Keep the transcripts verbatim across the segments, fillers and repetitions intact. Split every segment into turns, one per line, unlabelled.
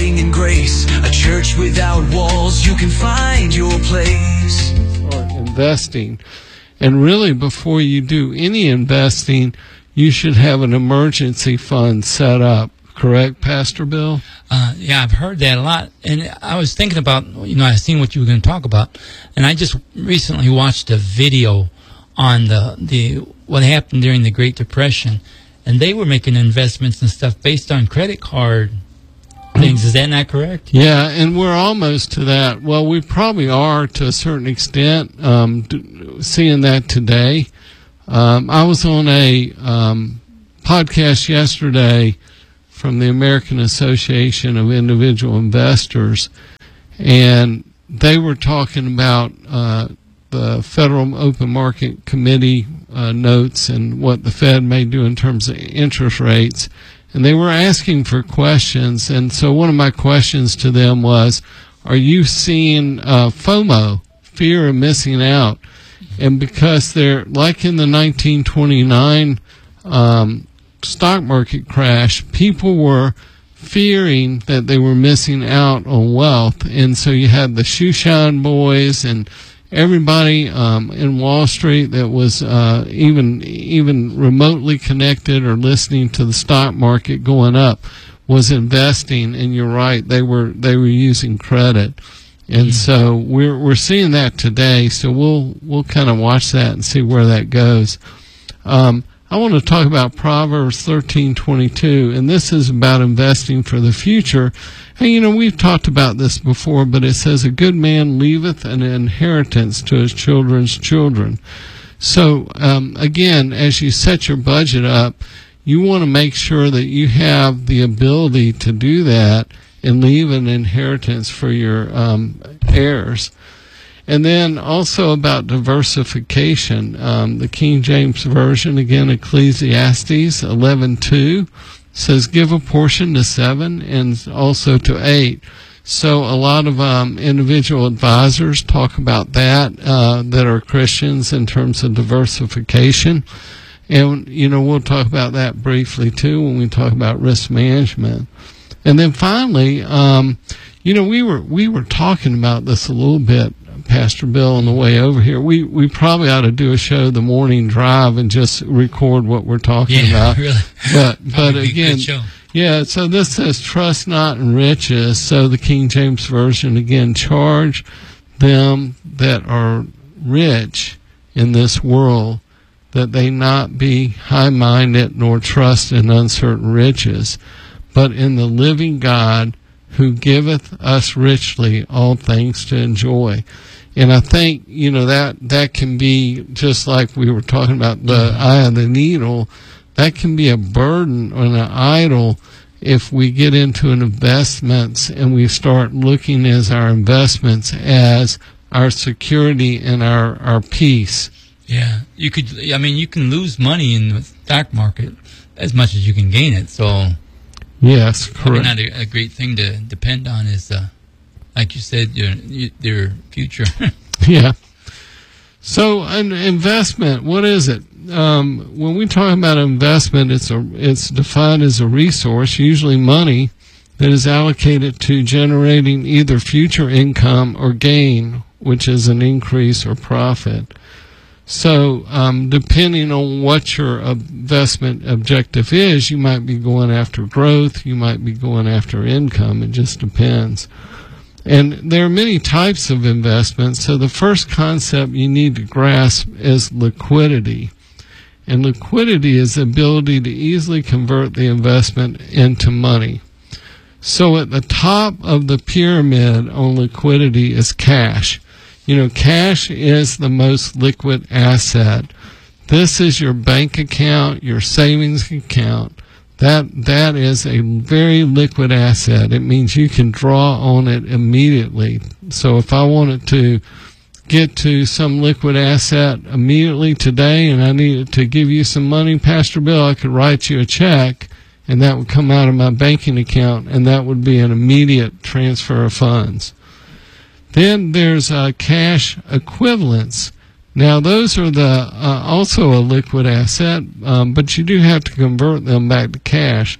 abiding in grace, a church without walls, you can find your place.
Start investing. And really, before you do any investing, you should have an emergency fund set up. Correct, Pastor Bill?
Uh, yeah, I've heard that a lot. And I was thinking about, you know, I've seen what you were going to talk about. And I just recently watched a video on the, the what happened during the Great Depression. And they were making investments and stuff based on credit card things. Is that not correct?
Yeah, and we're almost to that. Well, we probably are to a certain extent um, d- seeing that today. Um, I was on a um, podcast yesterday from the American Association of Individual Investors, and they were talking about uh, the Federal Open Market Committee uh, notes and what the Fed may do in terms of interest rates. And they were asking for questions, and so one of my questions to them was, are you seeing uh, FOMO, fear of missing out? And because they're, like in the nineteen twenty-nine um, stock market crash, people were fearing that they were missing out on wealth. And so you had the shoeshine boys and everybody um, in Wall Street that was uh, even even remotely connected or listening to the stock market going up was investing. And you're right, they were they were using credit. And so we're we're seeing that today. So we'll we'll kind of watch that and see where that goes. Um, I want to talk about Proverbs thirteen twenty-two, and this is about investing for the future. Hey, you know, we've talked about this before, but it says, a good man leaveth an inheritance to his children's children. So, um, again, as you set your budget up, you want to make sure that you have the ability to do that and leave an inheritance for your um, heirs. And then also about diversification. Um, the King James Version, again, Ecclesiastes eleven two, says, give a portion to seven and also to eight. So a lot of um, individual advisors talk about that, uh, that are Christians, in terms of diversification. And, you know, we'll talk about that briefly, too, when we talk about risk management. And then finally, um, you know, we were we were talking about this a little bit, Pastor Bill, on the way over here. We we probably ought to do a show, The Morning Drive, and just record what we're talking
yeah,
about.
Really.
But but again,
show.
yeah. So this says, trust not in riches. So the King James Version again, charge them that are rich in this world, that they not be high-minded nor trust in uncertain riches, but in the living God, who giveth us richly all things to enjoy. And I think, you know, that, that can be, just like we were talking about the eye of the needle, that can be a burden or an idol if we get into an investments and we start looking as our investments as our security and our, our peace.
Yeah, you could, I mean, you can lose money in the stock market as much as you can gain it, so...
Yes, correct.
Probably not a, a great thing to depend on is, uh, like you said, your your future.
Yeah. So an investment, what is it? Um, when we talk about investment, it's a it's defined as a resource, usually money, that is allocated to generating either future income or gain, which is an increase or profit. So, um, depending on what your investment objective is, you might be going after growth, you might be going after income. It just depends. And there are many types of investments. So the first concept you need to grasp is liquidity. And liquidity is the ability to easily convert the investment into money. So at the top of the pyramid on liquidity is cash. You know, cash is the most liquid asset. This is your bank account, your savings account. That that is a very liquid asset. It means you can draw on it immediately. So if I wanted to get to some liquid asset immediately today and I needed to give you some money, Pastor Bill, I could write you a check and that would come out of my banking account, and that would be an immediate transfer of funds. Then there's uh, cash equivalents. Now, those are the uh, also a liquid asset, um, but you do have to convert them back to cash.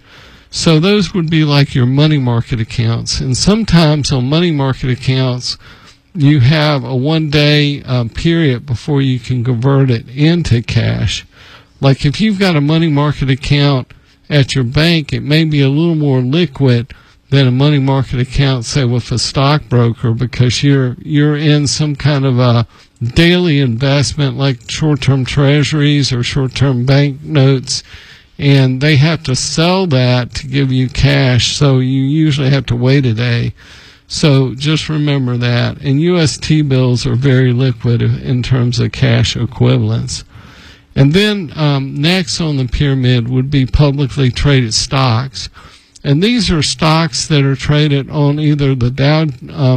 So those would be like your money market accounts. And sometimes on money market accounts, you have a one-day uh, period before you can convert it into cash. Like if you've got a money market account at your bank, it may be a little more liquid than a money market account, say, with a stockbroker, because you're you're in some kind of a daily investment like short-term treasuries or short-term bank notes, and they have to sell that to give you cash, so you usually have to wait a day. So just remember that. And U S T bills are very liquid in terms of cash equivalents. And then um, next on the pyramid would be publicly traded stocks. And these are stocks that are traded on either the Dow um,